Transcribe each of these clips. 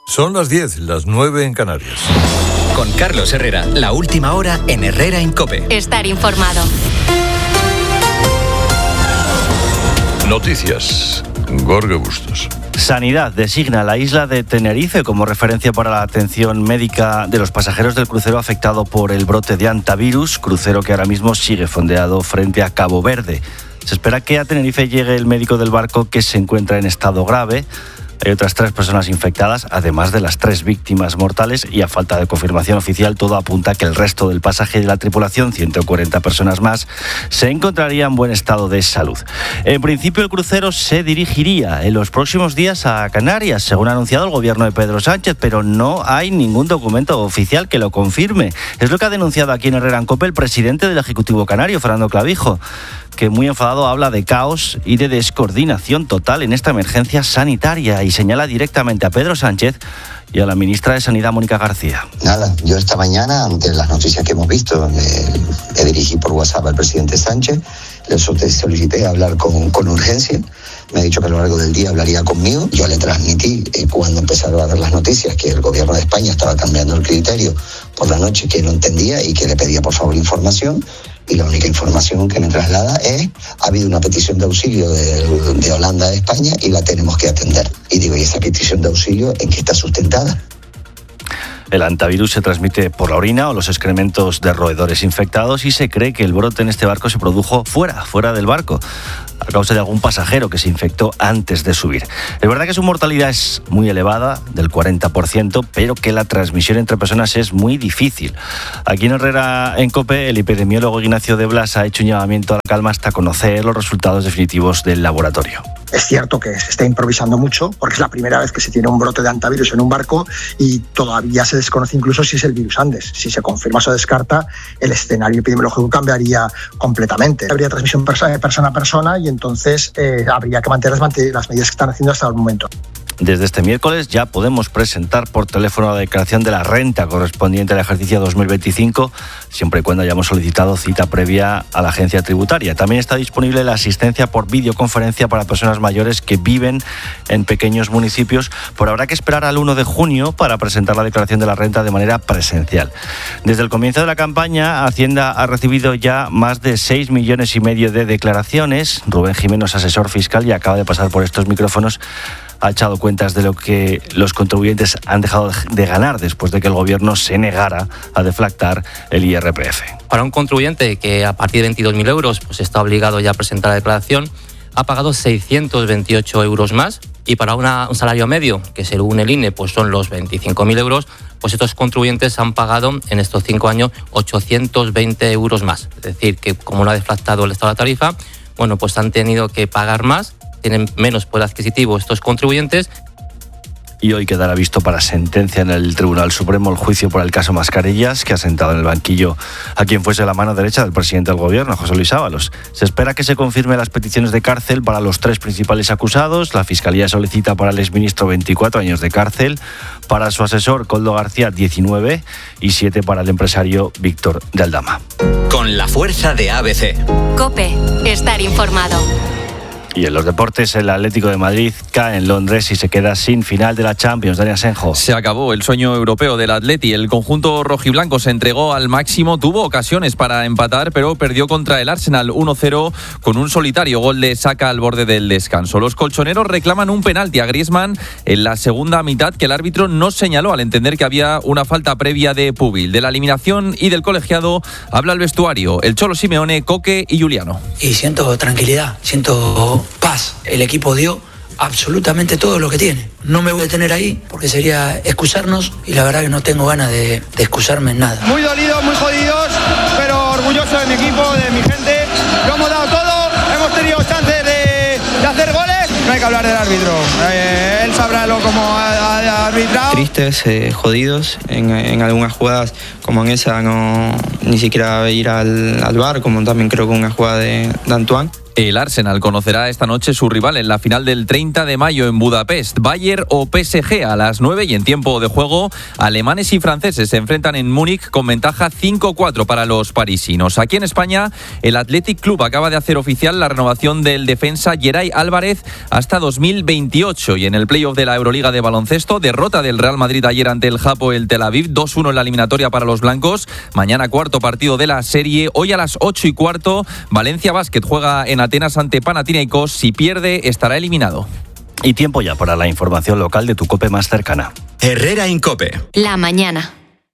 Son las 10, las 9 en Canarias. Con Carlos Herrera, la última hora en Herrera en COPE. Estar informado. Noticias. Gorge Bustos. Sanidad designa la isla de Tenerife como referencia para la atención médica de los pasajeros del crucero afectado por el brote de hantavirus, crucero que ahora mismo sigue fondeado frente a Cabo Verde. Se espera que a Tenerife llegue el médico del barco que se encuentra en estado grave. Hay otras 3 personas infectadas, además de las 3 víctimas mortales, y a falta de confirmación oficial, todo apunta a que el resto del pasaje y de la tripulación, 140 personas más, se encontraría en buen estado de salud. En principio, el crucero se dirigiría en los próximos días a Canarias, según ha anunciado el gobierno de Pedro Sánchez, pero no hay ningún documento oficial que lo confirme. Es lo que ha denunciado aquí en Herrera en COPE el presidente del Ejecutivo Canario, Fernando Clavijo, que muy enfadado habla de caos y de descoordinación total en esta emergencia sanitaria y señala directamente a Pedro Sánchez y a la ministra de Sanidad, Mónica García. Nada, yo esta mañana, ante las noticias que hemos visto, le dirigí por WhatsApp al presidente Sánchez, le solicité hablar con urgencia. Me ha dicho que a lo largo del día hablaría conmigo. Yo le transmití cuando empezaron a ver las noticias que el gobierno de España estaba cambiando el criterio por la noche, que no entendía y que le pedía por favor información. Y la única información que me traslada es: ha habido una petición de auxilio de Holanda a España y la tenemos que atender. Y digo, ¿y esa petición de auxilio en qué está sustentada? El hantavirus se transmite por la orina o los excrementos de roedores infectados y se cree que el brote en este barco se produjo fuera del barco, a causa de algún pasajero que se infectó antes de subir. Es verdad que su mortalidad es muy elevada, del 40%, pero que la transmisión entre personas es muy difícil. Aquí en Herrera en COPE, el epidemiólogo Ignacio de Blas ha hecho un llamamiento a la calma hasta conocer los resultados definitivos del laboratorio. Es cierto que se está improvisando mucho, porque es la primera vez que se tiene un brote de hantavirus en un barco y todavía se desconoce incluso si es el virus Andes. Si se confirma o se descarta, el escenario epidemiológico cambiaría completamente. Habría transmisión persona a persona y entonces habría que mantener las medidas que están haciendo hasta el momento. Desde este miércoles ya podemos presentar por teléfono la declaración de la renta correspondiente al ejercicio 2025, siempre y cuando hayamos solicitado cita previa a la agencia tributaria. También está disponible la asistencia por videoconferencia para personas mayores que viven en pequeños municipios, pero habrá que esperar al 1 de junio para presentar la declaración de la renta de manera presencial. Desde el comienzo de la campaña, Hacienda ha recibido ya más de 6,5 millones de declaraciones. Rubén Jiménez, asesor fiscal, y acaba de pasar por estos micrófonos, ha echado cuentas de lo que los contribuyentes han dejado de ganar después de que el gobierno se negara a deflactar el IRPF. Para un contribuyente que a partir de 22.000 euros pues está obligado ya a presentar la declaración, ha pagado 628 euros más, y para un salario medio, que según el INE pues son los 25.000 euros, pues estos contribuyentes han pagado en estos 5 años 820 euros más. Es decir, que como no ha deflactado el Estado la tarifa, bueno, pues han tenido que pagar más, tienen menos poder adquisitivo estos contribuyentes. Y hoy quedará visto para sentencia en el Tribunal Supremo el juicio por el caso Mascarillas, que ha sentado en el banquillo a quien fuese la mano derecha del presidente del gobierno, José Luis Ábalos. Se espera que se confirmen las peticiones de cárcel para los 3 principales acusados. La Fiscalía solicita para el exministro 24 años de cárcel, para su asesor Koldo García 19 y 7 para el empresario Víctor de Aldama. Con la fuerza de ABC. COPE. Estar informado. Y en los deportes, el Atlético de Madrid cae en Londres y se queda sin final de la Champions. Dani Asenjo. Se acabó el sueño europeo del Atleti. El conjunto rojiblanco se entregó al máximo, tuvo ocasiones para empatar, pero perdió contra el Arsenal 1-0 con un solitario gol de Saka al borde del descanso. Los colchoneros reclaman un penalti a Griezmann en la segunda mitad que el árbitro no señaló al entender que había una falta previa de Pubil. De la eliminación y del colegiado habla el vestuario, el Cholo Simeone, Coque y Juliano. Y siento tranquilidad, siento paz. El equipo dio absolutamente todo lo que tiene. No me voy a detener ahí porque sería excusarnos y la verdad que no tengo ganas de excusarme en nada. Muy dolidos, muy jodidos, pero orgulloso de mi equipo, de mi gente. Lo hemos dado todo, hemos tenido chances de hacer goles. No hay que hablar del árbitro. Él sabrá cómo ha arbitrado. Tristes, jodidos. En algunas jugadas, como en esa, no ni siquiera ir al VAR, como también creo que una jugada de Antoine. El Arsenal conocerá esta noche su rival en la final del 30 de mayo en Budapest. Bayern o PSG a las 9 y en tiempo de juego alemanes y franceses se enfrentan en Múnich con ventaja 5-4 para los parisinos. Aquí en España el Athletic Club acaba de hacer oficial la renovación del defensa Geray Álvarez hasta 2028 y en el playoff de la Euroliga de baloncesto derrota del Real Madrid ayer ante el Hapoel Tel Aviv 2-1 en la eliminatoria para los blancos. Mañana cuarto partido de la serie. Hoy a las 8:15 Valencia Basket juega en Atenas ante Panathinaikos. Si pierde, estará eliminado. Y tiempo ya para la información local de tu COPE más cercana. Herrera Incope. La mañana.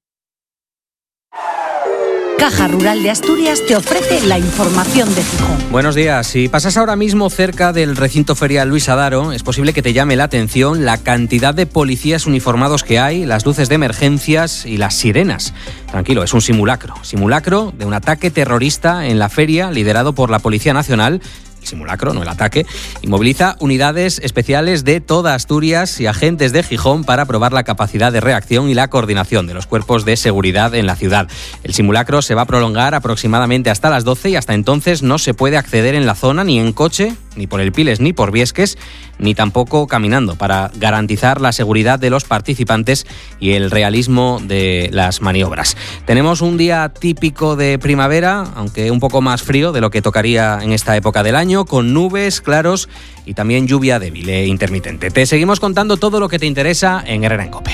Caja Rural de Asturias te ofrece la información de Gijón. Buenos días. Si pasas ahora mismo cerca del recinto ferial Luis Adaro, es posible que te llame la atención la cantidad de policías uniformados que hay, las luces de emergencias y las sirenas. Tranquilo, es un simulacro de un ataque terrorista en la feria liderado por la Policía Nacional. Simulacro, no el ataque, y moviliza unidades especiales de toda Asturias y agentes de Gijón para probar la capacidad de reacción y la coordinación de los cuerpos de seguridad en la ciudad. El simulacro se va a prolongar aproximadamente hasta las 12 y hasta entonces no se puede acceder en la zona ni en coche, ni por el Piles ni por Viesques, ni tampoco caminando, para garantizar la seguridad de los participantes y el realismo de las maniobras. Tenemos un día típico de primavera, aunque un poco más frío de lo que tocaría en esta época del año, con nubes, claros y también lluvia débil e intermitente. Te seguimos contando todo lo que te interesa en Herrera en COPE.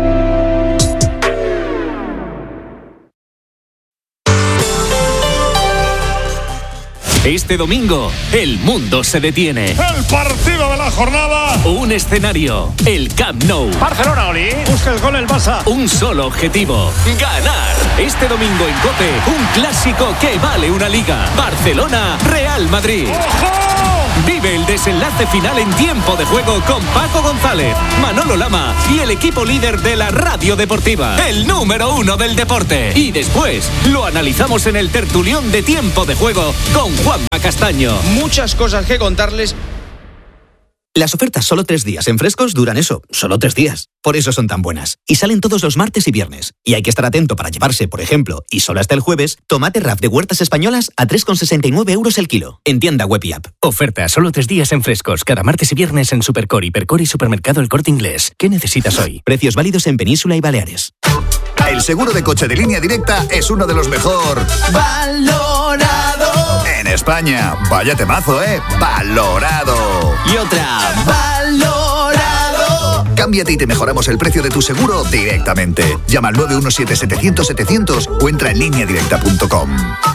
Este domingo, el mundo se detiene. El partido de la jornada. Un escenario, el Camp Nou. Barcelona, Oli. Busca el gol el Barça. Un solo objetivo, ganar. Este domingo en COPE, un clásico que vale una liga. Barcelona-Real Madrid. ¡Ojo! Vive el desenlace final en tiempo de juego con Paco González, Manolo Lama y el equipo líder de la radio deportiva, el número 1 del deporte. Y después lo analizamos en el tertulión de tiempo de juego con Juanma Castaño. Muchas cosas que contarles. Las ofertas solo 3 días en Frescos duran eso, solo 3 días. Por eso son tan buenas. Y salen todos los martes y viernes. Y hay que estar atento para llevarse, por ejemplo, y solo hasta el jueves, tomate RAF de Huertas Españolas a 3,69 euros el kilo. En tienda web y app. Oferta solo 3 días en Frescos, cada martes y viernes en Supercor, Hipercor y Supermercado El Corte Inglés. ¿Qué necesitas hoy? Precios válidos en Península y Baleares. El seguro de coche de Línea Directa es uno de los mejor valorado en España. Vaya temazo, valorado. Y otra, valorado. Cámbiate y te mejoramos el precio de tu seguro directamente. Llama al 917-700-700 o entra en lineadirecta.com.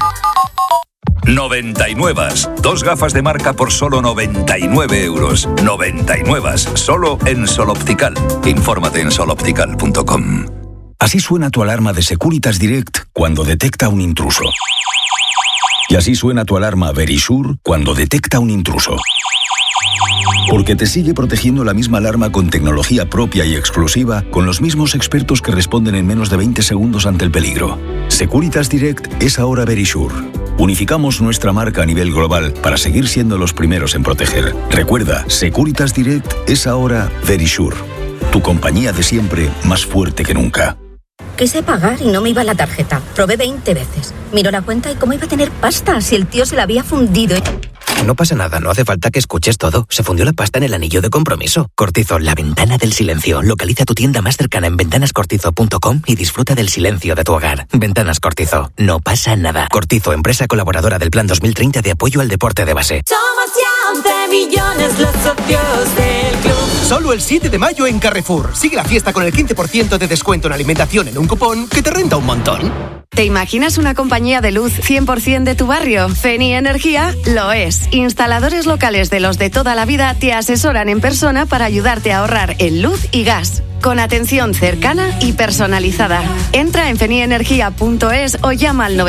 99. 2 gafas de marca por solo 99 euros. 99. Solo en Sol Optical. Infórmate en soloptical.com. Así suena tu alarma de Securitas Direct cuando detecta un intruso. Y así suena tu alarma Verisure cuando detecta un intruso. Porque te sigue protegiendo la misma alarma con tecnología propia y exclusiva, con los mismos expertos que responden en menos de 20 segundos ante el peligro. Securitas Direct es ahora Verisure. Unificamos nuestra marca a nivel global para seguir siendo los primeros en proteger. Recuerda, Securitas Direct es ahora Verisure. Tu compañía de siempre, más fuerte que nunca. Quise pagar y no me iba la tarjeta. Probé 20 veces. Miro la cuenta y ¿cómo iba a tener pasta si el tío se la había fundido? No pasa nada, no hace falta que escuches todo. Se fundió la pasta en el anillo de compromiso. Cortizo, la ventana del silencio. Localiza tu tienda más cercana en ventanascortizo.com y disfruta del silencio de tu hogar. Ventanas Cortizo. No pasa nada. Cortizo, empresa colaboradora del Plan 2030 de apoyo al deporte de base. Somos ya 11 millones los socios del club. Solo el 7 de mayo en Carrefour. Sigue la fiesta con el 15% de descuento en alimentación en un cupón que te renta un montón. ¿Te imaginas una compañía de luz 100% de tu barrio? Feni Energía lo es. Instaladores locales de los de toda la vida te asesoran en persona para ayudarte a ahorrar en luz y gas, con atención cercana y personalizada. Entra en fenienergia.es o llama al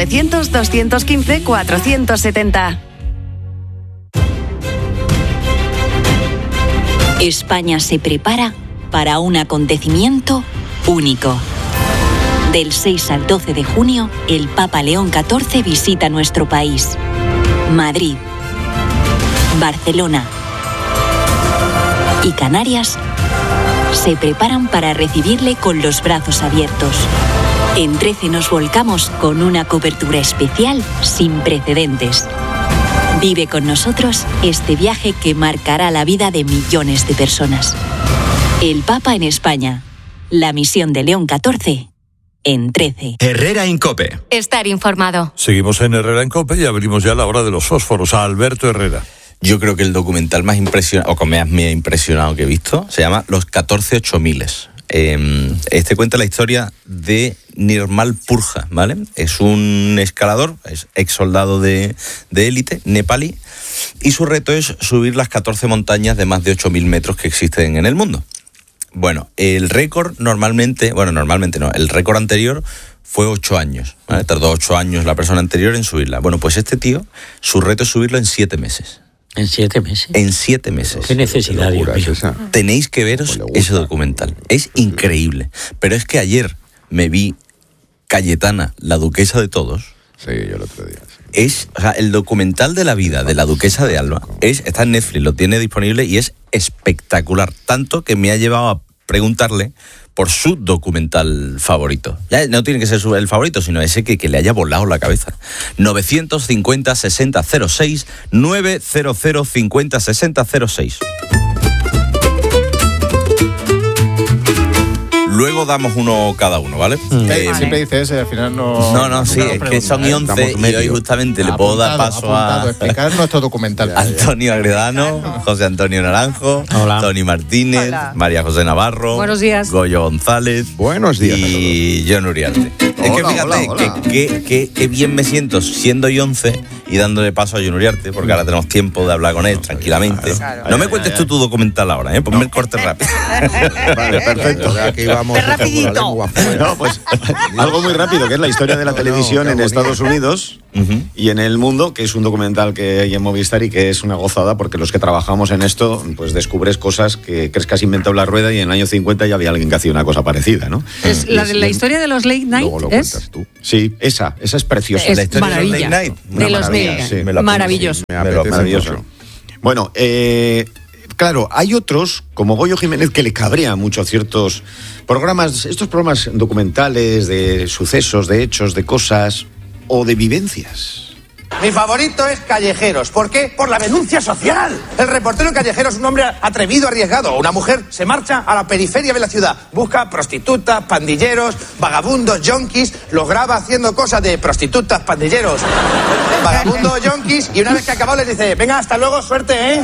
900-215-470. España se prepara para un acontecimiento único. Del 6 al 12 de junio, el Papa León XIV visita nuestro país. Madrid, Barcelona y Canarias se preparan para recibirle con los brazos abiertos. En 13 nos volcamos con una cobertura especial sin precedentes. Vive con nosotros este viaje que marcará la vida de millones de personas. El Papa en España. La misión de León XIV en 13. Herrera Incope. Estar informado. Seguimos en Herrera en COPE y abrimos ya la hora de los fósforos. A Alberto Herrera. Yo creo que el documental más impresionante, o que me ha impresionado que he visto, se llama Los 14 8000. Este cuenta la historia de Nirmal Purja, ¿vale? Es un escalador, es ex soldado de élite, nepalí, y su reto es subir las 14 montañas de más de 8000 metros que existen en el mundo. Bueno, el récord el récord anterior fue 8 años, ¿vale? Tardó 8 años la persona anterior en subirla. Bueno, pues este tío, su reto es subirlo en 7 meses. ¿En 7 meses? En 7 meses. ¿Qué necesidad, Dios mío? Tenéis que veros ese documental. Es increíble. Pero es que ayer me vi Cayetana, la duquesa de todos. Sí, yo el otro día. Sí. El documental de la vida de la duquesa de Alba está en Netflix, lo tiene disponible y es espectacular. Tanto que me ha llevado a preguntarle por su documental favorito. Ya no tiene que ser el favorito, sino ese que le haya volado la cabeza. 950-6006, 900-50-6006. Luego damos uno cada uno, ¿vale? Siempre dice ese, al final no... No, sí, es que son 11 y hoy justamente le puedo dar paso a explicar nuestro documental. Antonio Agredano, José Antonio Naranjo, Tony Martínez, María José Navarro, buenos días. Goyo González, buenos días, y John Uriarte. Es que fíjate que bien me siento siendo y 11 y dándole paso a John Uriarte, porque ahora tenemos tiempo de hablar con él tranquilamente. No me cuentes tú tu documental ahora, ponme el corte rápido. Vale, perfecto. Aquí vamos. No, pues algo muy rápido, que es la historia de la televisión en Estados Unidos y en el mundo, que es un documental que hay en Movistar y que es una gozada, porque los que trabajamos en esto, pues descubres cosas que crees que has inventado la rueda y en el año 50 ya había alguien que hacía una cosa parecida, ¿no? Es la de la historia de los late night, ¿es? Tú. Sí, esa es preciosa. Es la historia maravilla. De los late night. De los sí. maravilloso. Maravilloso. Bueno, claro, hay otros, como Goyo Jiménez, que le cabrea mucho a ciertos programas, estos programas documentales de sucesos, de hechos, de cosas o de vivencias. Mi favorito es Callejeros. ¿Por qué? Por la denuncia social. El reportero callejero es un hombre atrevido, arriesgado. Una mujer se marcha a la periferia de la ciudad. Busca prostitutas, pandilleros, vagabundos, yonkis. Los graba haciendo cosas de prostitutas, pandilleros, vagabundos, yonkis. Y una vez que ha acabado les dice, venga, hasta luego, suerte, ¿eh?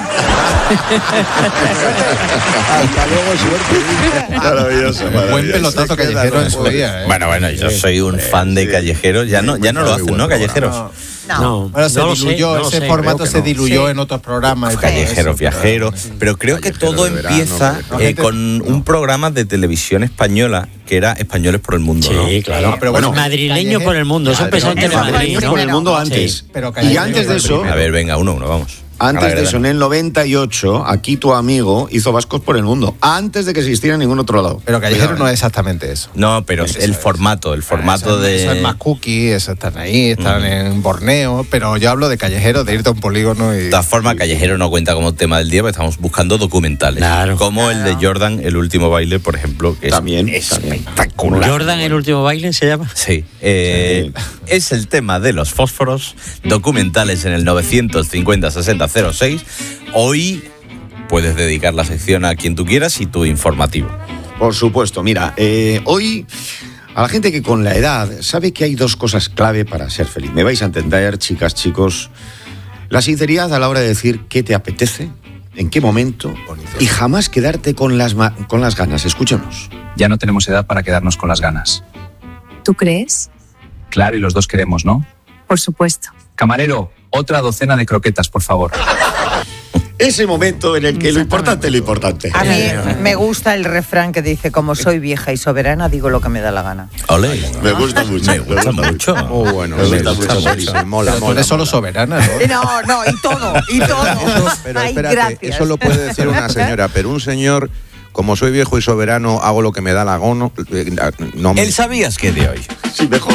Hasta luego, suerte. Maravilloso. Buen pelotazo Callejero en su día, ¿eh? Bueno, yo soy un fan de Callejeros. Ya no lo hacen, ¿no? Callejeros. No. Bueno, se diluyó, ese formato se diluyó en otros programas. Callejeros, viajeros. Pero creo que todo empieza con un programa de televisión española que era Españoles por el Mundo, ¿no? Sí, claro. Pero bueno, madrileños por el mundo. Eso empezó en Telemadrid, ¿no? Por el mundo antes. Sí, pero y antes de eso... A ver, venga, uno, vamos. Antes de eso, en el 98, aquí tu amigo hizo Vascos por el Mundo, antes de que existiera en ningún otro lado. Pero Callejero no es exactamente eso. No, pero el formato de... Eso es más cookie, eso están ahí, están en Borneo, pero yo hablo de Callejero, de irte a un polígono y... De todas formas, Callejero no cuenta como tema del día, porque estamos buscando documentales. Claro. Como el de Jordan, El último baile, por ejemplo, que también es espectacular. ¿Jordan, El último baile, se llama? Sí. Es el tema de los fósforos, documentales en el 950-6006. Hoy puedes dedicar la sección a quien tú quieras y tu informativo. Por supuesto, mira, hoy a la gente que con la edad sabe que hay dos cosas clave para ser feliz. Me vais a entender, chicas, chicos. La sinceridad a la hora de decir qué te apetece, en qué momento y jamás quedarte con las ganas. Escúchanos. Ya no tenemos edad para quedarnos con las ganas. ¿Tú crees? Claro, y los dos queremos, ¿no? Por supuesto. Camarero, otra docena de croquetas, por favor. Ese momento en el que lo importante es lo importante. A mí me gusta el refrán que dice, como soy vieja y soberana, digo lo que me da la gana. Ole, me gusta mucho. Me gusta mucho. Oh, bueno, me gusta mucho. Mola, tú eres solo soberana, ¿no? No, y todo. Pero espérate, eso lo puede decir una señora, pero un señor... Como soy viejo y soberano, hago lo que me da la gana. ¿Él sabías que de hoy? Sí, mejor.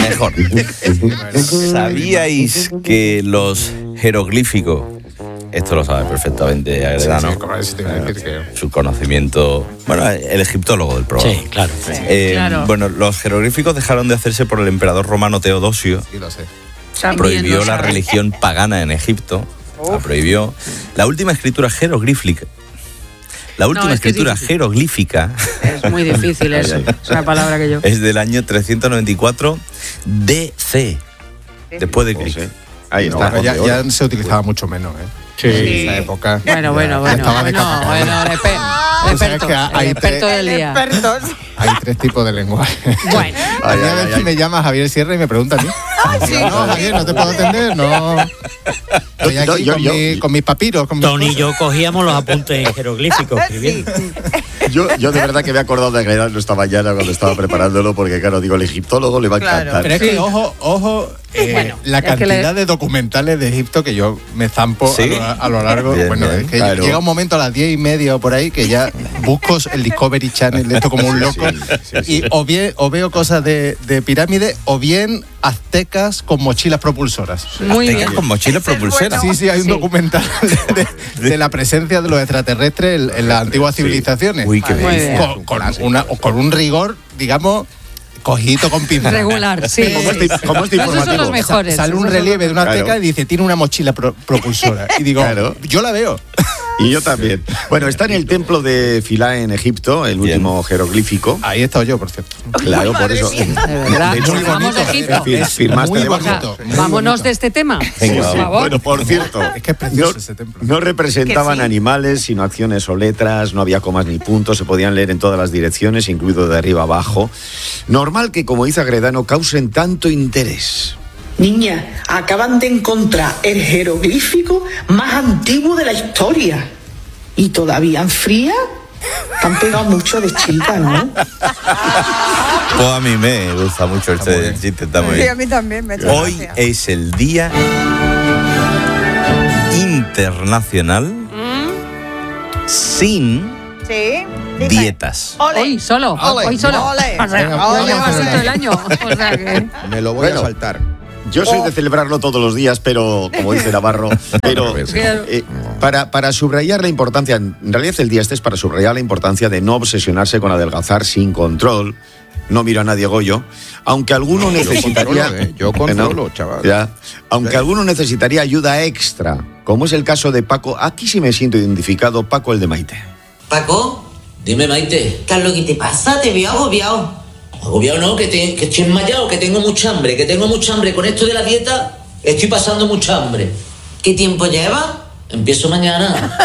¿Sabíais que los jeroglíficos, esto lo sabe perfectamente Agredano, su conocimiento, bueno, el egiptólogo del programa. Sí, claro. Claro. Bueno, los jeroglíficos dejaron de hacerse por el emperador romano Teodosio. Sí, lo sé. Prohibió la religión pagana en Egipto La prohibió. La última escritura jeroglífica. Jeroglífica. Es muy difícil eso. Es una palabra que yo. Es del año 394 DC. Después de Cristo. Ahí está. Bueno, ya se utilizaba mucho menos, ¿eh? Sí. En esa época. Bueno. Experto del día. Hay 3 tipos de lenguaje. Bueno. A veces me llama Javier Sierra y me pregunta a mí. Sí. No, Javier, no te puedo atender, no. Estoy aquí con mis papiros. Tony y yo cogíamos los apuntes jeroglíficos escribiendo. Yo de verdad que me he acordado de Gaetano esta mañana cuando estaba preparándolo, porque claro, digo, el egiptólogo le va a encantar. Pero es que, ojo, la cantidad de documentales de Egipto que yo me zampo a lo largo. Bien, es que llega un momento a las 10:30 o por ahí que ya busco el Discovery Channel de esto como un loco y o veo cosas de pirámides o bien aztecas con mochilas propulsoras. Muy aztecas bien. Con mochilas propulsoras. Sí, hay un documental de la presencia de los extraterrestres en las antiguas civilizaciones. Uy, qué bien. Con un rigor, digamos, cogidito con pinza. Regular, sí. ¿Cómo este Esos son los mejores. Sale un relieve de una azteca y dice, tiene una mochila propulsora. Y digo, yo la veo. Y yo también. Bueno, está en el templo de Philae en Egipto, el último jeroglífico. Ahí he estado yo, por cierto. Claro, por eso. De verdad, vamos de Egipto. Firmaste muy bonito. Vámonos de este tema. Venga, por favor. Bueno, por cierto, es que es precioso ese templo. No representaban animales, sino acciones o letras, no había comas ni puntos, se podían leer en todas las direcciones, incluido de arriba abajo. Normal que, como dice Agredano, causen tanto interés. Niña, acaban de encontrar el jeroglífico más antiguo de la historia. ¿Y todavía enfría? Te han pegado mucho de chica, ¿no? Pues a mí me gusta mucho este chiste, está muy bien. Sí, a mí también me Hoy es el Día Internacional sin dietas. Hoy solo. Hoy solo. O sea, lleva así todo el año. O sea que... Me lo voy a saltar. Yo soy de celebrarlo todos los días, pero, como dice Navarro, pero para subrayar la importancia, en realidad el día este es para subrayar la importancia de no obsesionarse con adelgazar sin control. No miro a nadie, Goyo, aunque alguno necesitaría... Yo controlo, chaval. Ya, aunque alguno necesitaría ayuda extra, como es el caso de Paco. Aquí sí me siento identificado, Paco, el de Maite. Paco, dime, Maite. ¿Qué es lo que te pasa? Te veo agobiado. Agobiado no, que estoy enmayado, que tengo mucha hambre. Con esto de la dieta estoy pasando mucha hambre. ¿Qué tiempo lleva? Empiezo mañana.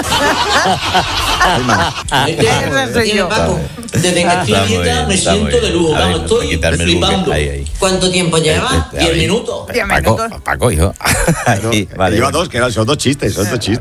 Dime, Paco, desde que estoy en dieta me siento de lujo. Vamos, estoy flipando. ¿Cuánto tiempo lleva? 10 minutos. Paco, hijo. Vale. Lleva dos, que son dos chistes.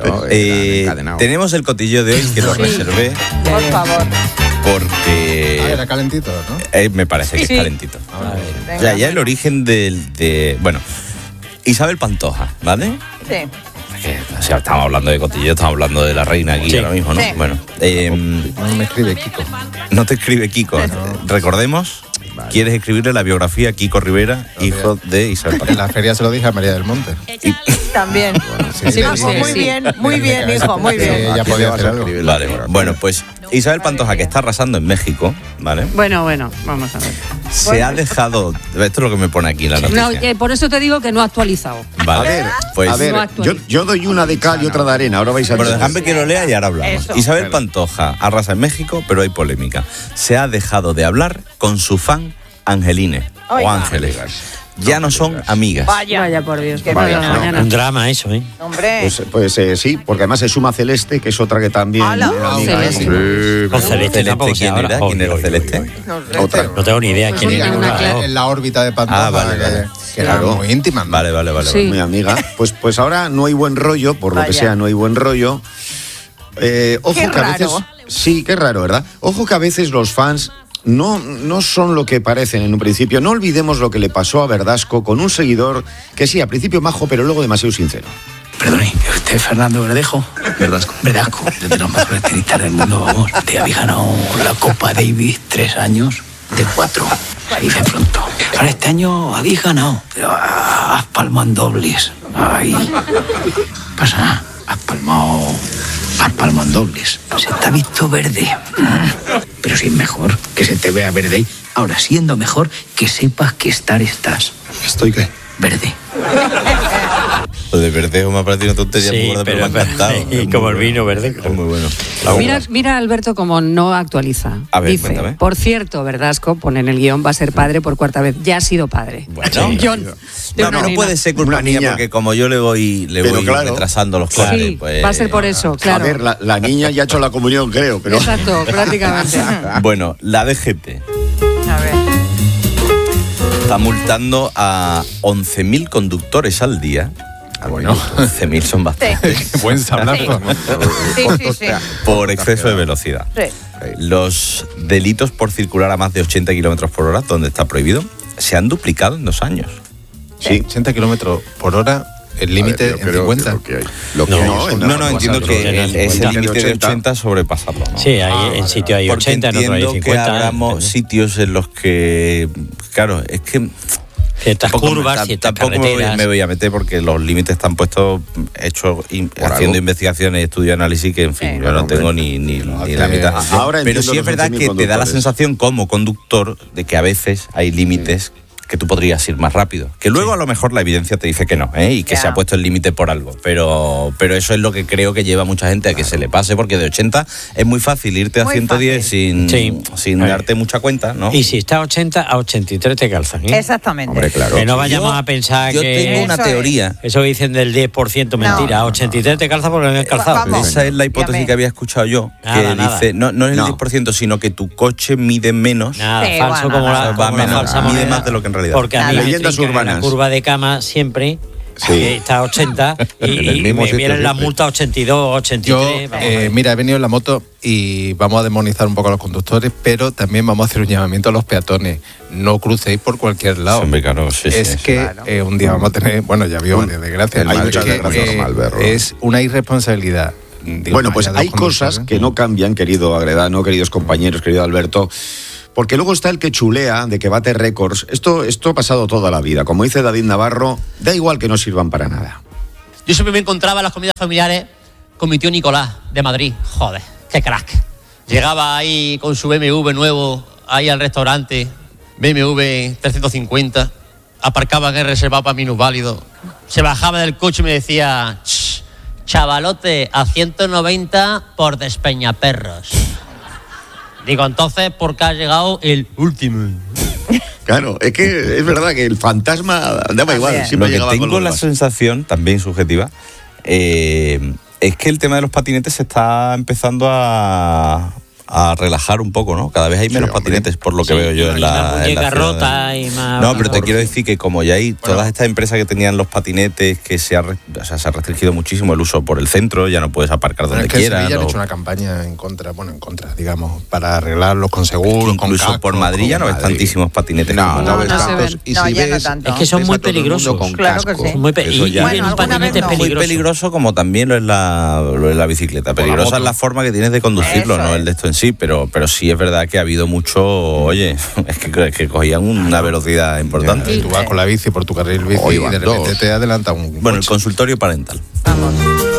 Tenemos el cotillo de hoy que lo reservé. Por favor. Porque... era calentito, ¿no? Me parece que es calentito. Ya el origen bueno, Isabel Pantoja, ¿vale? Sí. O sea, estamos hablando de cotillo, estamos hablando de la reina aquí ahora mismo, ¿no? Sí. Bueno, no me escribe Kiko. No te escribe Kiko. Recordemos, quieres escribirle la biografía a Kiko Rivera, hijo de Isabel Pantoja. En la feria se lo dije a María del Monte. También. Muy bien, hijo, muy bien. Ya podía hacer algo. Vale, bueno, pues Isabel Pantoja, que está arrasando en México, ¿vale? Bueno, vamos a ver. Se ha dejado... Esto es lo que me pone aquí en la noticia. No, por eso te digo que no ha actualizado. Vale, a ver, yo doy una de cal y otra de arena. Ahora vais a ver. Bueno, déjame que lo lea y ahora hablamos. Eso. Isabel Pantoja arrasa en México, pero hay polémica. Se ha dejado de hablar con su fan Angeline o Ángeles. Ya no son amigas. Vaya por Dios. Un drama eso, ¿eh? Hombre. Pues sí, porque además se suma Celeste, que es otra que también... Celeste tampoco ¿Quién era? ¿Quién era Celeste? No tengo ni idea quién era. En la órbita de Pantoja, que era muy íntima. Vale. Sí. Muy amiga. Pues ahora no hay buen rollo, por lo que sea, no hay buen rollo. Ojo qué que a veces... raro. Sí, qué raro, ¿verdad? Ojo que a veces los fans... No son lo que parecen en un principio. No olvidemos lo que le pasó a Verdasco con un seguidor que sí, al principio majo, pero luego demasiado sincero. Perdone, usted es Fernando Verdejo. Verdasco, es de los mejores tenistas del mundo, vamos. Te había ganado la Copa Davis 3 años de 4. Ahí de pronto. Ahora este año habéis ganado, pero has palmado en dobles. Ay. Pasa nada, has palmado en dobles. Se te ha visto verde. Pero si es mejor que se te vea verde. Ahora, siendo mejor, que sepas que estás. ¿Estoy qué? Verde. Lo de verdejo me ha parecido una tontería muy gorda, pero me ha encantado. Y como el vino verdejo. Es muy bueno. Mira Alberto como no actualiza. A ver, dice, cuéntame. por cierto, Verdasco, pone en el guión, va a ser padre por cuarta vez. Ya ha sido padre. Bueno, John, no puede ser culpa mía, porque como yo le voy retrasando los planes, sí, pues... va a ser por eso, claro. A ver, la niña ya ha hecho la comunión, creo, pero... Exacto, prácticamente. Bueno, la DGT A ver. está multando a 11.000 conductores al día. Bueno, 11.000 son bastantes. Buen sablazo. Sí. Por exceso de velocidad. Sí. Los delitos por circular a más de 80 kilómetros por hora, donde está prohibido, se han duplicado en 2 años. Sí, 80 kilómetros por hora, el límite en 50. No, entiendo que ese límite de 80 sobrepasarlo, ¿no? Sí, en sitio hay 80, en otro hay 50. Que habramos sitios en los que, claro, es que... Ciertas curvas, ciertas carreteras. Me voy a meter porque los límites están puestos, haciendo investigaciones, estudios, análisis, que en fin, yo no tengo ni la mitad. Pero sí es verdad que te da la sensación como conductor de que a veces hay límites que tú podrías ir más rápido. Que luego a lo mejor la evidencia te dice que no, y que se ha puesto el límite por algo. Pero eso es lo que creo que lleva a mucha gente a que se le pase, porque de 80 es muy fácil irte a 110 sin darte mucha cuenta, ¿no? Y si está a 80, a 83 te calzan, Exactamente. Hombre, claro. Que no vayamos a pensar yo que... tengo una teoría. Eso dicen del 10% mentira. A 83 te calza porque no es calzado. Esa es la hipótesis que había escuchado yo. Dice, no es el 10%, sino que tu coche mide menos. Falso como la falsa moneda. Mide más de lo que en realidad. Porque a mí leyendas urbanas. En la curva de cama siempre está a 80 y me vienen las multas 82, 83. Yo, mira, he venido en la moto y vamos a demonizar un poco a los conductores, pero también vamos a hacer un llamamiento a los peatones. No crucéis por cualquier lado. Hombre, claro, un día vamos a tener, ya vio varias desgracias. Hay muchas desgracias, Malberro. Es una irresponsabilidad. Bueno, pues hay cosas que no cambian, querido Agredano, queridos compañeros, querido Alberto. Porque luego está el que chulea, de que bate récords. Esto ha pasado toda la vida. Como dice David Navarro, da igual que no sirvan para nada. Yo siempre me encontraba en las comidas familiares con mi tío Nicolás, de Madrid. Joder, qué crack. Llegaba ahí con su BMW nuevo, ahí al restaurante, BMW 350, aparcaba en el reservado para minusválidos. Se bajaba del coche y me decía, chavalote, a 190 por Despeñaperros. Digo, entonces, ¿por qué ha llegado el último? Claro, es que es verdad que el fantasma daba igual. Lo que tengo la sensación, también subjetiva, es que el tema de los patinetes se está empezando a relajar un poco, ¿no? Cada vez hay menos patinetes, por lo que veo yo en la ciudad. Rota y más... No, pero te quiero decir que como ya hay todas estas empresas que tenían los patinetes, que se ha restringido muchísimo el uso por el centro, ya no puedes aparcar donde quieras. En Sevilla han hecho una campaña en contra, digamos, para arreglarlos con seguro, con incluso por Madrid ya no ves tantísimos patinetes. No ves tantos. Y si ves, es que son muy peligrosos. Claro que sí. Muy peligroso como también lo es la bicicleta. Peligrosa es la forma que tienes de conducirlo, no el de esto en sí, pero sí es verdad que ha habido mucho, es que cogían una velocidad importante. Y tú vas con la bici por tu carril bici y de repente te adelanta un coche. Bueno, el consultorio parental. Vamos.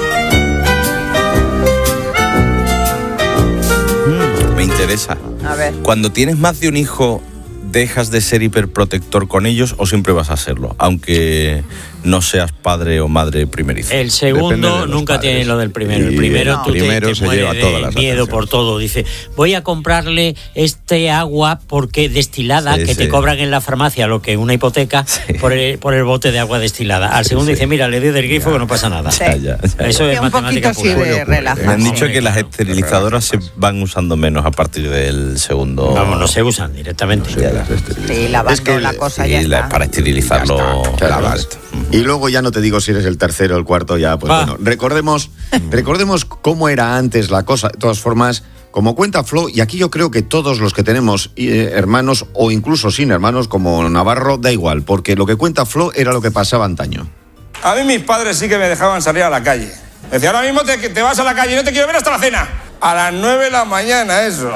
Me interesa. A ver. Cuando tienes más de un hijo, ¿dejas de ser hiperprotector con ellos o siempre vas a serlo? Aunque no seas padre o madre primerizo. El segundo nunca tiene lo del primero. El primero, tú te se lleva todas las miedo por todo. Dice, voy a comprarle este agua porque destilada que te cobran en la farmacia, lo que una hipoteca por el bote de agua destilada. Al segundo dice, mira, le doy del grifo que no pasa nada. Eso es matemática pura. Me han dicho que las esterilizadoras se van usando menos a partir del segundo. Vamos, no se usan directamente. Sí, lavando la cosa ya está. Para esterilizarlo. Y luego ya no te digo si eres el tercero o el cuarto, ya, pues bueno, recordemos cómo era antes la cosa. De todas formas, como cuenta Flo, y aquí yo creo que todos los que tenemos hermanos o incluso sin hermanos como Navarro, da igual, porque lo que cuenta Flo era lo que pasaba antaño. A mí mis padres sí que me dejaban salir a la calle. Me decían, ahora mismo te vas a la calle y no te quiero ver hasta la cena. A las 9 de la mañana, eso.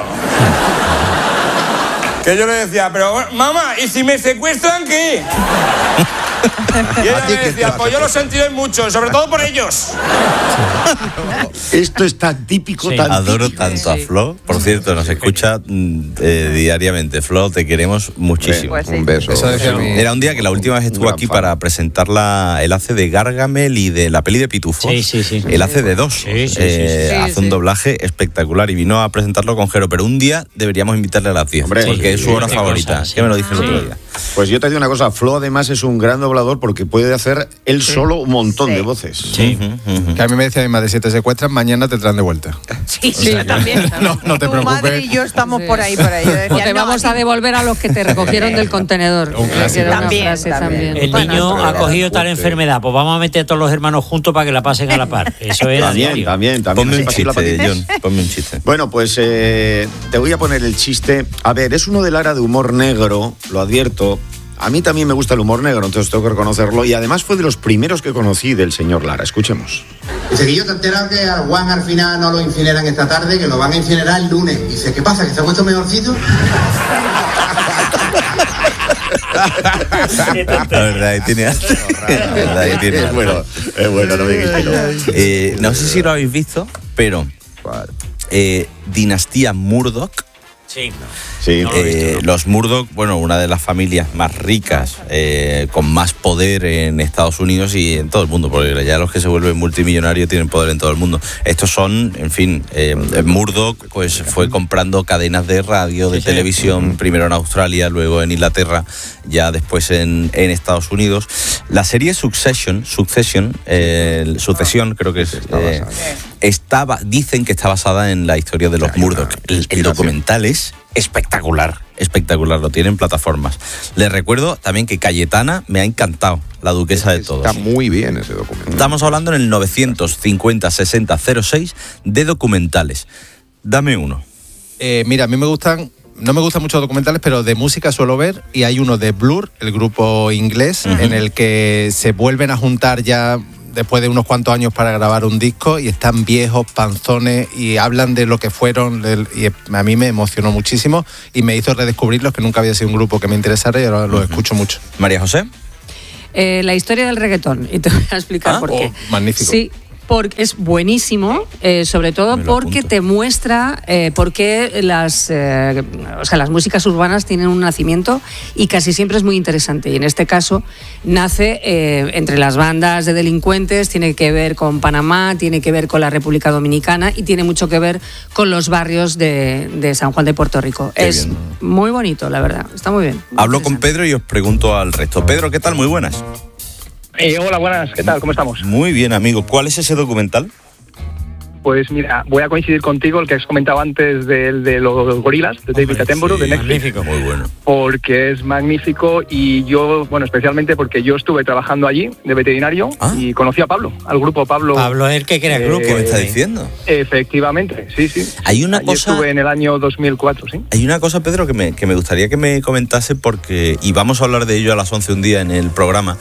Que yo le decía, pero mamá, ¿y si me secuestran qué? Y ella me decía, pues yo lo sentiré mucho, sobre todo por ellos. Esto es tan típico, tan Adoro típico. tanto a Flo. Por cierto, nos escucha diariamente. Flo, te queremos muchísimo. Pues sí. Un beso. Era un día que la última vez estuvo aquí para presentar el hace de Gargamel y de la peli de Pitufos. Sí. El hace de dos. Hace un doblaje espectacular y vino a presentarlo con Jero. Pero un día deberíamos invitarle a las 10, porque es su hora favorita. ¿Qué me lo dice el otro día? Pues yo te digo una cosa, Flo además es un gran doblador porque puede hacer él solo un montón de voces. Sí. Que a mí me decía mi madre, si te secuestran, mañana te traen de vuelta. Sí, yo también. No te Tu madre preocupes. y yo estamos por ahí. Yo decía, O te vamos a devolver a los que te recogieron del contenedor. También. El niño ha cogido tal enfermedad, pues vamos a meter a todos los hermanos juntos para que la pasen a la par. Eso era También. Ponme un Así la chiste, patitas. John. Ponme un chiste. Bueno, pues te voy a poner el chiste. A ver, es uno de Lara de humor negro, lo advierto. A mí también me gusta el humor negro, entonces tengo que reconocerlo. Y además fue de los primeros que conocí del señor Lara. Escuchemos. Dice que yo te he enterado que al Juan al final no lo incineran esta tarde, que lo van a incinerar el lunes. Dice, ¿qué pasa? ¿Que se ha puesto mejorcito? La verdad, ahí tiene. Es bueno, no me digáis que no. No sé si lo habéis visto, pero Dinastía Murdoch. Sí. Los Murdoch, bueno, una de las familias más ricas, con más poder en Estados Unidos y en todo el mundo, porque ya los que se vuelven multimillonarios tienen poder en todo el mundo. Estos son, en fin, Murdoch pues fue comprando cadenas de radio, de televisión, primero en Australia, luego en Inglaterra, ya después en Estados Unidos. La serie Succession, creo que es, dicen que está basada en la historia de los Murdoch. El documental es espectacular, lo tienen en plataformas. Les recuerdo también que Cayetana me ha encantado, la duquesa de todos. Está muy bien ese documental. Estamos hablando en el 950-60-06 de documentales. Dame uno. Mira, a mí no me gustan mucho documentales, pero de música suelo ver, y hay uno de Blur, el grupo inglés, en el que se vuelven a juntar ya después de unos cuantos años para grabar un disco y están viejos, panzones y hablan de lo que fueron y a mí me emocionó muchísimo y me hizo redescubrirlos, que nunca había sido un grupo que me interesara y ahora los escucho mucho. María José. La historia del reggaetón, y te voy a explicar por qué. Magnífico. Sí, porque es buenísimo, sobre todo porque te muestra por qué las músicas urbanas tienen un nacimiento y casi siempre es muy interesante. Y en este caso nace entre las bandas de delincuentes, tiene que ver con Panamá, tiene que ver con la República Dominicana y tiene mucho que ver con los barrios de San Juan de Puerto Rico. Es muy bonito, la verdad, está muy bien. Hablo con Pedro y os pregunto al resto. Pedro, ¿qué tal? Muy buenas. Hola, buenas, ¿qué tal? ¿Cómo estamos? Muy bien, amigo. ¿Cuál es ese documental? Pues mira, voy a coincidir contigo, el que has comentado antes de los gorilas, de David Attenborough, de Netflix. Magnífico, muy bueno. Porque es magnífico y yo, bueno, especialmente porque yo estuve trabajando allí de veterinario y conocí a Pablo, al grupo Pablo. Pablo es el que crea el grupo. ¿Qué me está diciendo? Efectivamente, sí. Hay una allí cosa... estuve en el año 2004, ¿sí? Hay una cosa, Pedro, que me gustaría que me comentase porque... Y vamos a hablar de ello a las 11 un día en el programa.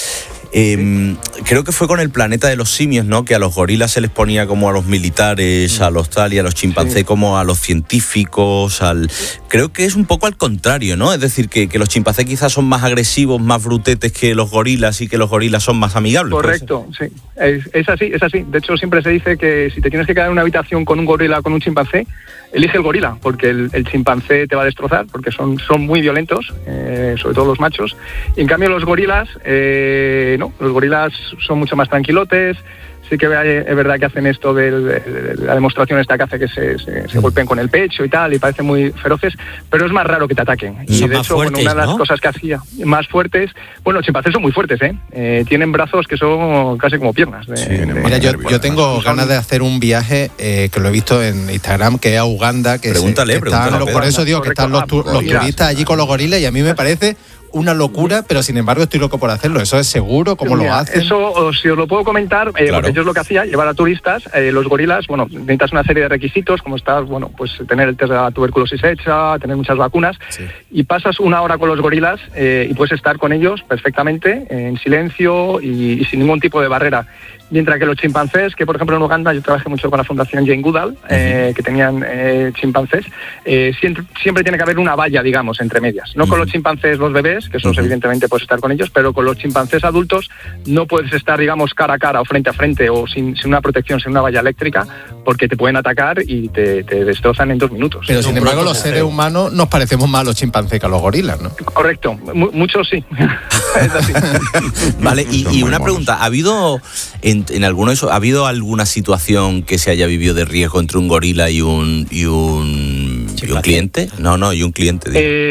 Creo que fue con el planeta de los simios, ¿no? Que a los gorilas se les ponía como a los militares, a los tal, y a los chimpancés como a los científicos, creo que es un poco al contrario, ¿no? Es decir, que los chimpancés quizás son más agresivos, más brutetes que los gorilas y que los gorilas son más amigables. Correcto, sí. Es así. De hecho, siempre se dice que si te tienes que quedar en una habitación con un gorila o con un chimpancé, elige el gorila, porque el chimpancé te va a destrozar, porque son muy violentos, sobre todo los machos. Y en cambio los gorilas, no, los gorilas son mucho más tranquilotes. Sí que es verdad que hacen esto de la demostración esta que hace que se golpeen con el pecho y tal, y parecen muy feroces, pero es más raro que te ataquen. Y son de más hecho, fuertes, una de las ¿no? cosas que hacía más fuertes, bueno, los chimpancés son muy fuertes, tienen brazos que son casi como piernas. Mira, yo tengo ganas de hacer un viaje que lo he visto en Instagram, que es a Uganda. Pregúntale, por eso digo que están los turistas allí con los gorilas y a mí me parece una locura, pero sin embargo estoy loco por hacerlo. ¿Eso es seguro? ¿Cómo lo hacen? Eso si os lo puedo comentar, porque yo es lo que hacía, llevar a turistas, los gorilas, bueno, necesitas una serie de requisitos, como estar, bueno, pues tener el test de la tuberculosis hecha, tener muchas vacunas, y pasas una hora con los gorilas y puedes estar con ellos perfectamente, en silencio y sin ningún tipo de barrera. Mientras que los chimpancés, que por ejemplo en Uganda yo trabajé mucho con la Fundación Jane Goodall, que tenían chimpancés, siempre tiene que haber una valla, digamos, entre medias. No con los chimpancés, los bebés, que esos evidentemente puedes estar con ellos, pero con los chimpancés adultos no puedes estar, digamos, cara a cara o frente a frente o sin una protección, sin una valla eléctrica, porque te pueden atacar y te destrozan en 2 minutos. Pero sin embargo los seres humanos nos parecemos más a los chimpancés que a los gorilas, ¿no? Correcto, muchos sí. Es así. Vale, y una pregunta, ¿ha habido en alguno de esos, ¿ha habido alguna situación que se haya vivido de riesgo entre un gorila y un cliente? No, y un cliente.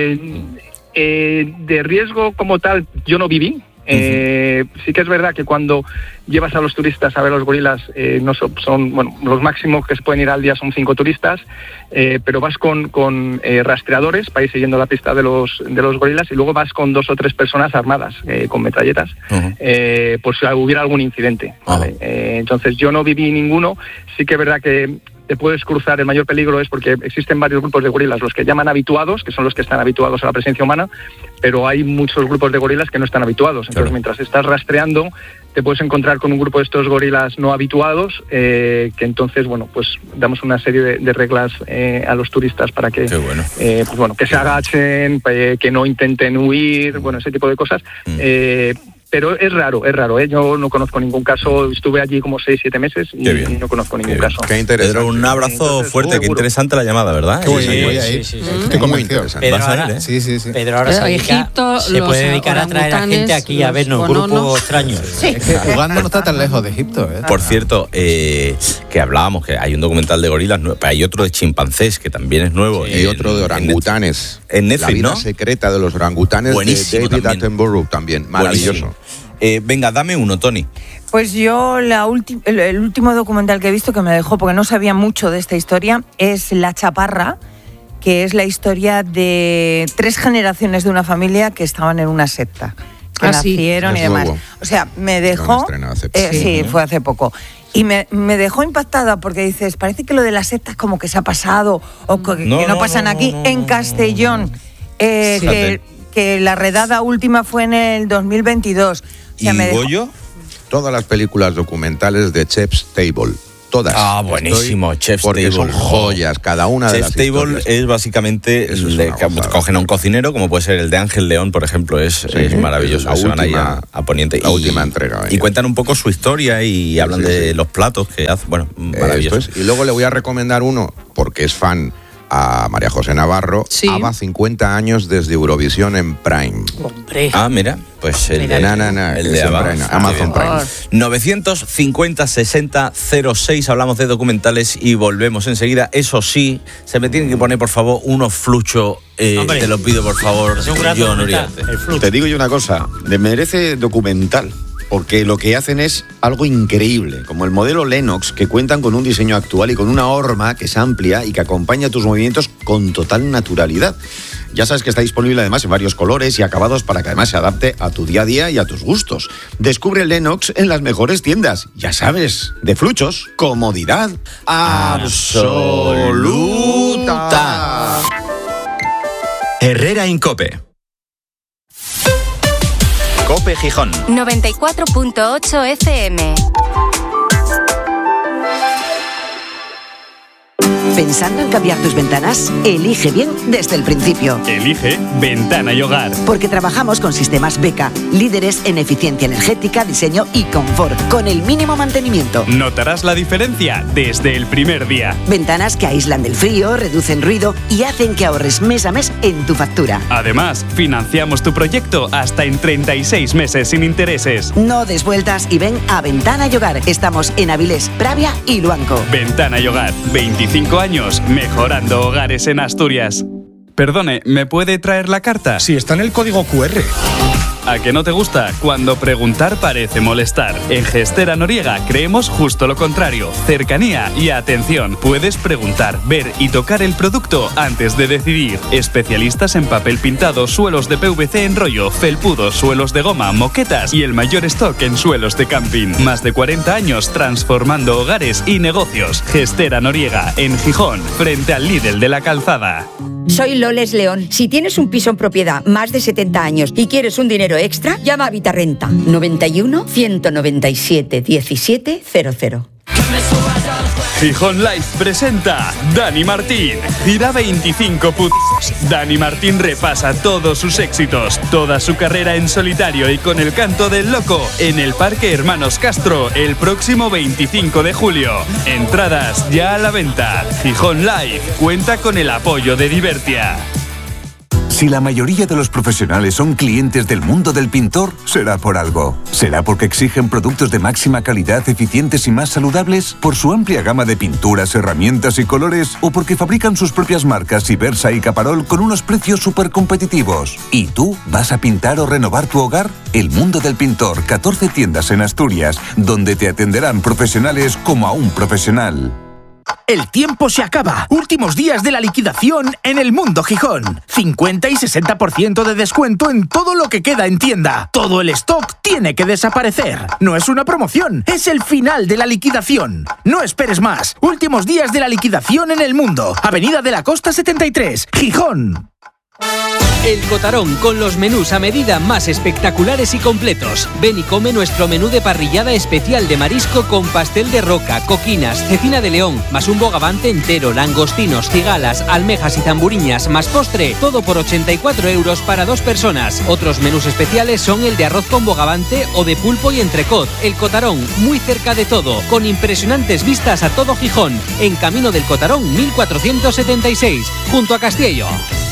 De riesgo como tal yo no viví. Sí que es verdad que cuando llevas a los turistas a ver los gorilas, no son los máximos que se pueden ir al día son 5 turistas, pero vas con rastreadores para ir siguiendo la pista de los gorilas, y luego vas con 2 o 3 personas armadas con metralletas, por si hubiera algún incidente, ¿vale? Entonces yo no viví ninguno. Sí que es verdad que te puedes cruzar. El mayor peligro es porque existen varios grupos de gorilas, los que llaman habituados, que son los que están habituados a la presencia humana, pero hay muchos grupos de gorilas que no están habituados. Entonces, mientras estás rastreando, te puedes encontrar con un grupo de estos gorilas no habituados, que entonces, pues damos una serie de reglas a los turistas para que, que se agachen, que no intenten huir, ese tipo de cosas. Pero es raro, ¿eh? Yo no conozco ningún caso, estuve allí como 6-7 meses y no conozco ningún caso. Qué interesante. Pedro, un abrazo fuerte, qué interesante la llamada, ¿verdad? Sí. Estoy muy interesante. Pedro, ahora, sí. Pedro ahora se puede dedicar a traer a gente aquí a vernos, grupos extraños. Sí. Es que Uganda no está tan lejos de Egipto, ¿eh? Por cierto, que hablábamos que hay un documental de gorilas, hay otro de chimpancés que también es nuevo. Y otro de orangutanes. En Netflix, La vida secreta de los orangutanes. Buenísimo, de David Attenborough también. Maravilloso. Venga, dame uno, Tony. Pues yo el último documental que he visto que me dejó, porque no sabía mucho de esta historia, es La Chaparra, que es la historia de 3 generaciones de una familia que estaban en una secta, que nacieron y demás. O sea, me dejó... fue hace poco. Y me dejó impactada porque dices, parece que lo de las sectas como que se ha pasado o que no pasan aquí. En Castellón, que la redada última fue en el 2022. ¿Y Goyo? Todas las películas documentales de Chef's Table. Todas. Buenísimo, Chef's Table. Porque son joyas, cada una de las historias. Chef's Table es básicamente, cogen a un cocinero, como puede ser el de Ángel León, por ejemplo, es maravilloso. Se van ahí a Poniente. La última entrega. Y cuentan un poco su historia y hablan de los platos que hacen. Maravilloso. Y luego le voy a recomendar uno, porque es fan, a María José Navarro. ABBA 50 años desde Eurovisión en Prime. Hombre. Mira, pues el de ABBA, Amazon Prime. 950-60-06, hablamos de documentales y volvemos enseguida. Eso sí, se me tienen que poner, por favor, unos fluchos. Te lo pido, por favor, John Uriarte. Te digo yo una cosa, merece documental. Porque lo que hacen es algo increíble, como el modelo Lennox, que cuentan con un diseño actual y con una horma que es amplia y que acompaña tus movimientos con total naturalidad. Ya sabes que está disponible además en varios colores y acabados para que además se adapte a tu día a día y a tus gustos. Descubre el Lennox en las mejores tiendas. Ya sabes, de Fluchos, comodidad absoluta. Herrera Incope. Cope Gijón 94.8 FM. ¿Pensando en cambiar tus ventanas? Elige bien desde el principio. Elige Ventana y Hogar. Porque trabajamos con sistemas Beka, líderes en eficiencia energética, diseño y confort, con el mínimo mantenimiento. Notarás la diferencia desde el primer día. Ventanas que aíslan del frío, reducen ruido y hacen que ahorres mes a mes en tu factura. Además, financiamos tu proyecto hasta en 36 meses sin intereses. No des vueltas y ven a Ventana y Hogar. Estamos en Avilés, Pravia y Luanco. Ventana y Hogar, 25 años mejorando hogares en Asturias. Perdone, ¿me puede traer la carta? Sí, está en el código QR. ¿A que no te gusta? Cuando preguntar parece molestar. En Gestera Noriega creemos justo lo contrario. Cercanía y atención. Puedes preguntar, ver y tocar el producto antes de decidir. Especialistas en papel pintado, suelos de PVC en rollo, felpudos, suelos de goma, moquetas y el mayor stock en suelos de camping. Más de 40 años transformando hogares y negocios. Gestera Noriega, en Gijón, frente al Lidl de la Calzada. Soy Loles León. Si tienes un piso en propiedad más de 70 años y quieres un dinero extra, llama a Vitarrenta. 91 197 1700. Gijón Live presenta Dani Martín. Gira 25 putos. Dani Martín repasa todos sus éxitos, toda su carrera en solitario y con el canto del loco en el Parque Hermanos Castro el próximo 25 de julio. Entradas ya a la venta. Gijón Live cuenta con el apoyo de Divertia. Si la mayoría de los profesionales son clientes del mundo del pintor, será por algo. ¿Será porque exigen productos de máxima calidad, eficientes y más saludables? ¿Por su amplia gama de pinturas, herramientas y colores? ¿O porque fabrican sus propias marcas Ibersa y Caparol con unos precios súper competitivos? ¿Y tú vas a pintar o renovar tu hogar? El Mundo del Pintor, 14 tiendas en Asturias, donde te atenderán profesionales como a un profesional. El tiempo se acaba. Últimos días de la liquidación en El Mundo Gijón. 50 y 60% de descuento en todo lo que queda en tienda. Todo el stock tiene que desaparecer. No es una promoción, es el final de la liquidación. No esperes más. Últimos días de la liquidación en El Mundo. Avenida de la Costa 73, Gijón. El Cotarón, con los menús a medida más espectaculares y completos. Ven y come nuestro menú de parrillada especial de marisco con pastel de roca, coquinas, cecina de león, más un bogavante entero, langostinos, cigalas, almejas y zamburiñas, más postre, todo por 84 € para 2 personas. Otros menús especiales son el de arroz con bogavante o de pulpo y entrecot. El Cotarón, muy cerca de todo, con impresionantes vistas a todo Gijón, en Camino del Cotarón 1476, junto a Castiello.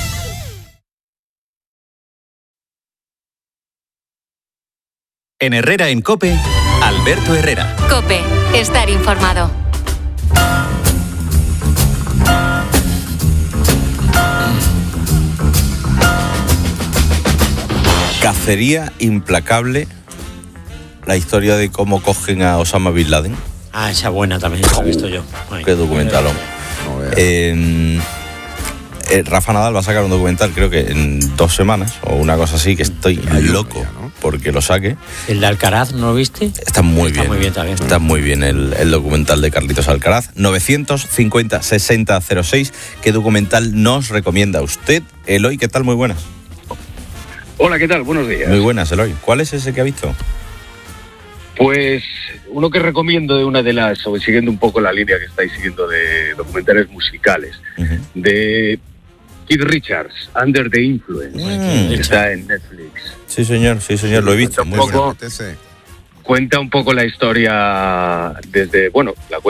En Herrera en COPE, Alberto Herrera. COPE, estar informado. Cacería implacable. La historia de cómo cogen a Osama Bin Laden. Ah, esa buena también, la he visto yo. Qué documentalón. Rafa Nadal va a sacar un documental, creo que en 2 semanas o una cosa así, que estoy loco porque lo saque. ¿El de Alcaraz no lo viste? Está muy bien también. Está muy bien el documental de Carlitos Alcaraz. 950-6006. ¿Qué documental nos recomienda usted? Eloy, ¿qué tal? Muy buenas. Hola, ¿qué tal? Buenos días. Muy buenas, Eloy. ¿Cuál es ese que ha visto? Pues uno que recomiendo de una de las, o siguiendo un poco la línea que estáis siguiendo de documentales musicales, de Keith Richards, Under the Influence, está en Netflix. Sí, señor, lo he visto. Muy bueno. Cuenta un poco la historia desde, bueno, la cuenta